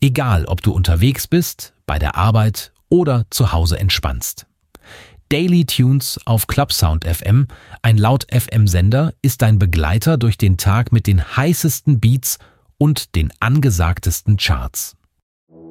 Egal, ob du unterwegs bist, bei der Arbeit oder zu Hause entspannst. Daily Tunes auf Clubsound FM, ein Laut-FM-Sender, ist dein Begleiter durch den Tag mit den heißesten Beats und den angesagtesten Charts.